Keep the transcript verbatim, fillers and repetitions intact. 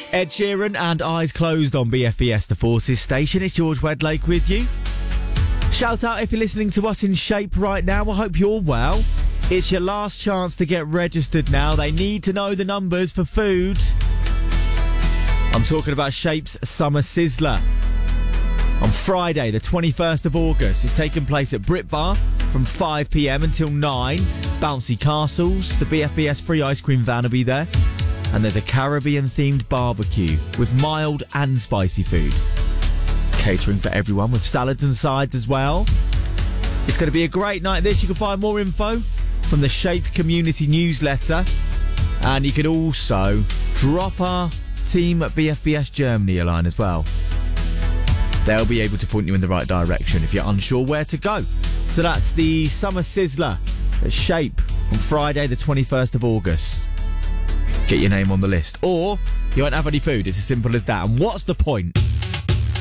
Ed Sheeran and Eyes Closed on B F B S The Forces station. It's George Wedlake with you. Shout out if you're listening to us in Shape right now. I hope you're well. It's your last chance to get registered now. They need to know the numbers for food. I'm talking about Shape's Summer Sizzler. On Friday, the twenty-first of August, it's taking place at Brit Bar from five p.m. until nine. Bouncy Castles, the B F B S free ice cream van will be there. And there's a Caribbean-themed barbecue with mild and spicy food. Catering for everyone with salads and sides as well. It's going to be a great night this. You can find more info from the Shape Community newsletter. And you can also drop our team at B F B S Germany a line as well. They'll be able to point you in the right direction if you're unsure where to go. So that's the Summer Sizzler at Shape on Friday the twenty-first of August. Get your name on the list. Or you won't have any food. It's as simple as that. And what's the point?